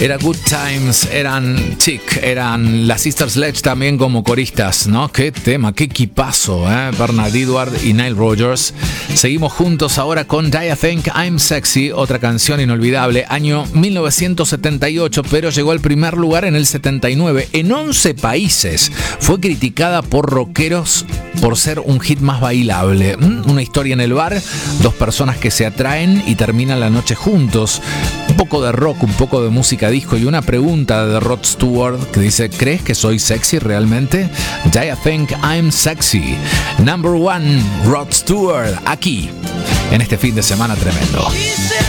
Era Good Times, eran Chic, eran las Sister Sledge también como coristas, ¿no? Qué tema, qué equipazo, Bernard Edward y Nile Rodgers. Seguimos juntos ahora con Do You Think I'm Sexy, otra canción inolvidable, año 1978, pero llegó al primer lugar en el 79, en 11 países. Fue criticada por rockeros por ser un hit más bailable. Una historia en el bar, dos personas que se atraen y terminan la noche juntos. Un poco de rock, un poco de música disco y una pregunta de Rod Stewart que dice: ¿crees que soy sexy realmente? Do you think I'm sexy? Number one, Rod Stewart, aquí, en este fin de semana tremendo.